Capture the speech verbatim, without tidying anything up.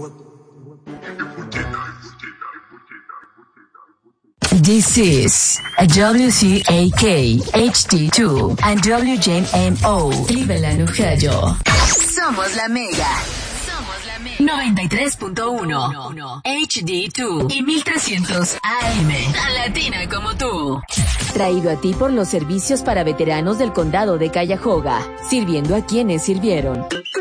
This is a W C A K, H D two, and W J M O, Cleveland, Ohio. Somos la Mega. Somos la Mega. noventa y tres punto uno, H D dos y mil trescientos A M. Tan latina como tú. Traído a ti por los servicios para veteranos del condado de Cuyahoga, sirviendo a quienes sirvieron.